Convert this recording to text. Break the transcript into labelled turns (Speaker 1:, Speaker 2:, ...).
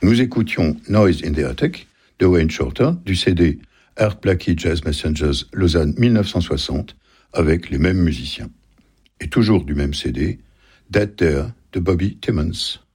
Speaker 1: Nous écoutions Noise in the Attic de Wayne Shorter du CD Art Blakey Jazz Messengers Lausanne 1960 avec les mêmes musiciens. Et toujours du même CD, Dead There de Bobby Timmons.